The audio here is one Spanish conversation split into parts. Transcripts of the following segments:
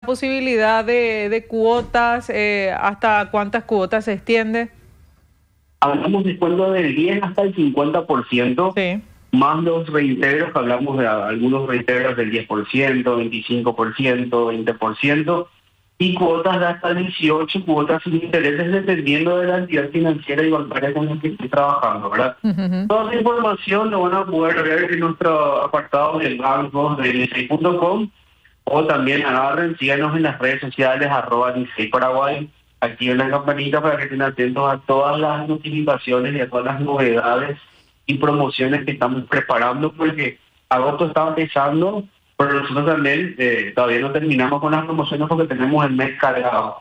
posibilidad de cuotas? ¿Hasta cuántas cuotas se extiende? Hablamos de descuento del 10 hasta el 50%, Sí. más los reintegros, que hablamos de algunos reintegros del 10%, 25%, 20%, y cuotas de hasta 18 cuotas sin intereses dependiendo de la entidad financiera y bancaria con la que esté trabajando, ¿verdad? Uh-huh. Toda la información lo van a poder ver en nuestro apartado del banco de nicey.com, o también agarren, síganos en las redes sociales, @Nicey Paraguay, activen la campanita para que estén atentos a todas las notificaciones y a todas las novedades y promociones que estamos preparando, porque agosto está empezando, pero nosotros también todavía no terminamos con las promociones porque tenemos el mes cargado.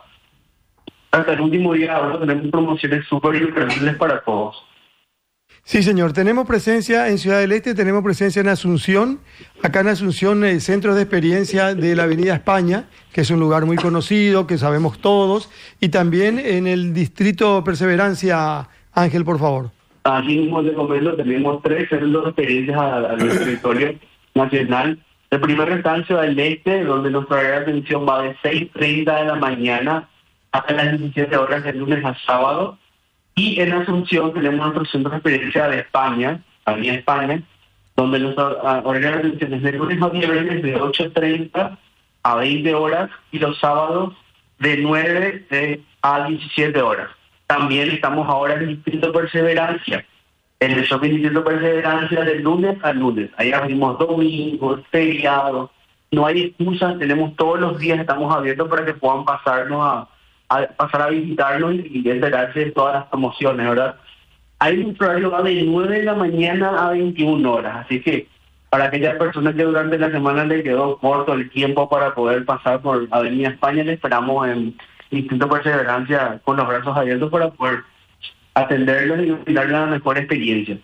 Hasta el último día de agosto tenemos promociones súper increíbles para todos. Sí, señor. Tenemos presencia en Ciudad del Este, tenemos presencia en Asunción. Acá en Asunción, el Centro de Experiencia de la Avenida España, que es un lugar muy conocido, que sabemos todos. Y también en el Distrito Perseverancia. Ángel, por favor. Así mismo te comento, tenemos 3 centros de experiencias a nuestro territorio nacional. El primero está en Ciudad del Este, donde nuestra área de atención va de 6:30 de la mañana hasta las 17 horas de lunes a sábado. Y en Asunción tenemos nuestro centro de experiencia de España, Avenida España, donde nuestra horario de atención es de lunes a viernes de 8:30 a 20 horas y los sábados de 9 a 17 horas. También estamos ahora en el Distrito Perseverancia, en el Shopping Distrito Perseverancia de lunes a lunes. Ahí abrimos domingos, feriados, no hay excusas, tenemos todos los días, estamos abiertos para que puedan pasarnos pasar a visitarnos y enterarse de todas las promociones, ¿verdad? Hay un horario va de 9 de la mañana a 21 horas, así que para aquellas personas que durante la semana les quedó corto el tiempo para poder pasar por Avenida España, le esperamos en Distrito Perseverancia con los brazos abiertos para poder atenderlos y darles la mejor experiencia.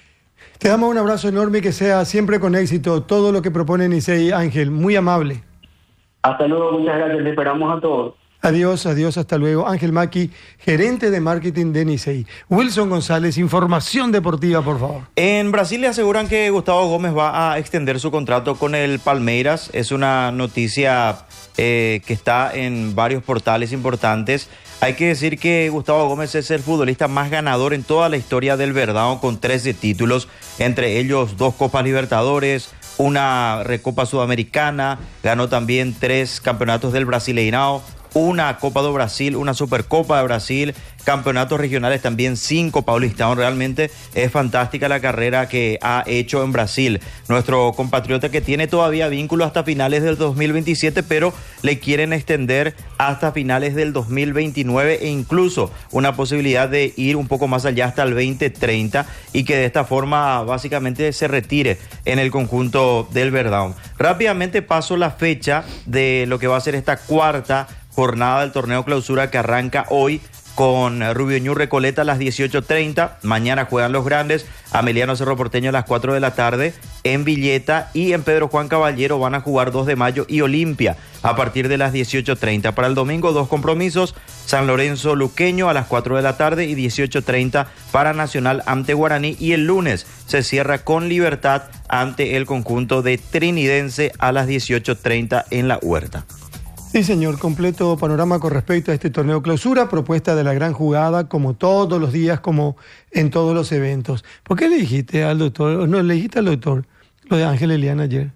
Te damos un abrazo enorme y que sea siempre con éxito todo lo que propone Nicey. Ángel, muy amable. Hasta luego, muchas gracias, le esperamos a todos. Adiós, adiós, hasta luego. Ángel Maki, gerente de marketing de Nicey. Wilson González, información deportiva, por favor. En Brasil le aseguran que Gustavo Gómez va a extender su contrato con el Palmeiras. Es una noticia que está en varios portales importantes. Hay que decir que Gustavo Gómez es el futbolista más ganador en toda la historia del Verdão, con 13 títulos, entre ellos 2 Copas Libertadores, una Recopa Sudamericana, ganó también 3 campeonatos del Brasileirão, una Copa do Brasil, una Supercopa de Brasil, campeonatos regionales también 5 Paulistão. Realmente es fantástica la carrera que ha hecho en Brasil. Nuestro compatriota que tiene todavía vínculo hasta finales del 2027, pero le quieren extender hasta finales del 2029 e incluso una posibilidad de ir un poco más allá hasta el 2030 y que de esta forma básicamente se retire en el conjunto del Verdão. Rápidamente paso la fecha de lo que va a ser esta cuarta jornada del torneo clausura que arranca hoy con Rubio Ñu Recoleta a las 18:30. Mañana juegan los grandes, Ameliano Cerro Porteño a las 4 de la tarde en Villeta, y en Pedro Juan Caballero van a jugar 2 de Mayo y Olimpia a partir de las 18:30. Para el domingo 2 compromisos, San Lorenzo Luqueño a las 4 de la tarde y 18:30 para Nacional ante Guaraní, y el lunes se cierra con Libertad ante el conjunto de Trinidense a las 18:30 en La Huerta. Sí, señor, completo panorama con respecto a este torneo clausura, propuesta de la gran jugada, como todos los días, como en todos los eventos. ¿Por qué le dijiste al doctor, no le dijiste al doctor, lo de Ángel Eliana ayer?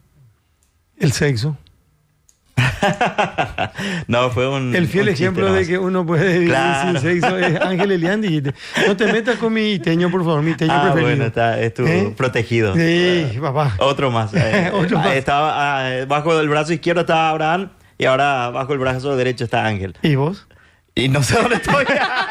El sexo. No, fue el fiel ejemplo de que uno puede vivir sin sexo es Ángel Eliana, dijiste. No te metas con mi teño, por favor, mi teño preferido. Bueno, es tu protegido. Sí, papá. Otro más. Otro más. Estaba bajo el brazo izquierdo estaba Abraham, y ahora bajo el brazo derecho está Ángel. ¿Y vos? Y no sé dónde estoy.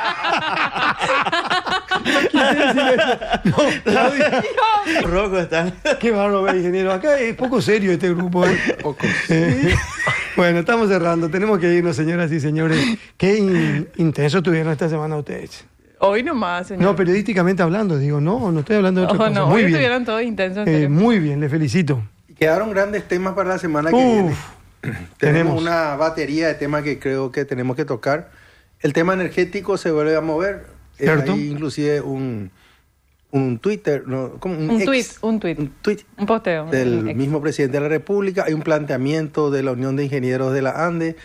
No, rojo está. Qué bárbaro, ingeniero. Acá es poco serio este grupo. Poco. Bueno, estamos cerrando. Tenemos que irnos, señoras y señores. Qué intenso tuvieron esta semana ustedes. Hoy nomás, señor. No, periodísticamente hablando, digo, no estoy hablando de otra cosa. No, muy hoy bien. estuvieron todos intensos. Muy bien, le felicito. Quedaron grandes temas para la semana que viene. Tenemos una batería de temas que creo que tenemos que tocar. El tema energético se vuelve a mover. ¿Cierto? Hay inclusive un Twitter, ¿no? Como un tweet, un posteo del mismo presidente de la República. Hay un planteamiento de la Unión de Ingenieros de la ANDE